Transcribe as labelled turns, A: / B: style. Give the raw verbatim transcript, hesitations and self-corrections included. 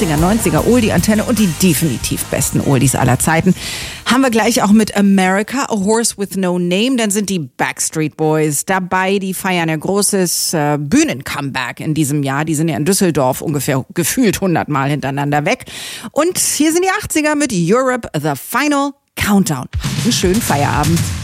A: achtziger, neunziger Oldie-Antenne und die definitiv besten Oldies aller Zeiten haben wir gleich auch mit America, A Horse with No Name. Dann sind die Backstreet Boys dabei. Die feiern ein großes äh, Bühnen-Comeback in diesem Jahr. Die sind ja in Düsseldorf ungefähr gefühlt hundertmal hintereinander weg. Und hier sind die achtziger mit Europe, The Final Countdown. Einen schönen Feierabend.